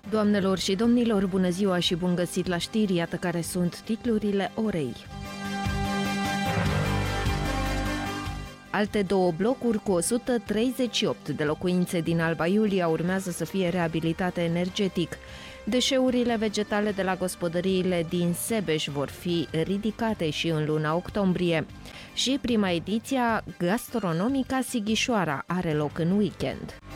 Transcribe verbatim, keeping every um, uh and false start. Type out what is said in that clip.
Doamnelor și domnilor, bună ziua și bun găsit la știri, iată care sunt titlurile orei. Alte două blocuri cu o sută treizeci și opt de locuințe din Alba Iulia urmează să fie reabilitate energetic. Deșeurile vegetale de la gospodăriile din Sebeș vor fi ridicate și în luna octombrie. Și prima ediție Gastronomica Sighișoara are loc în weekend.